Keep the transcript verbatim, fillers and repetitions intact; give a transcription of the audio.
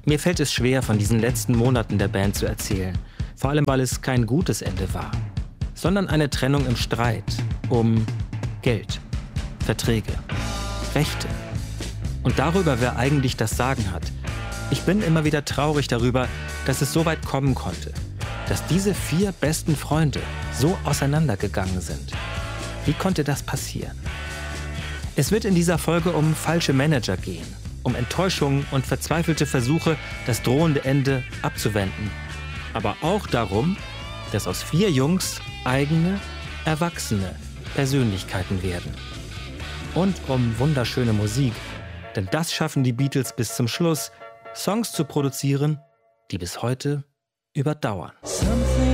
Mir fällt es schwer, von diesen letzten Monaten der Band zu erzählen. Vor allem, weil es kein gutes Ende war, sondern eine Trennung im Streit um Geld, Verträge, Rechte und darüber, wer eigentlich das Sagen hat. Ich bin immer wieder traurig darüber, dass es so weit kommen konnte, dass diese vier besten Freunde so auseinandergegangen sind. Wie konnte das passieren? Es wird in dieser Folge um falsche Manager gehen, um Enttäuschungen und verzweifelte Versuche, das drohende Ende abzuwenden. Aber auch darum, dass aus vier Jungs eigene, erwachsene Persönlichkeiten werden. Und um wunderschöne Musik, denn das schaffen die Beatles bis zum Schluss, Songs zu produzieren, die bis heute überdauern.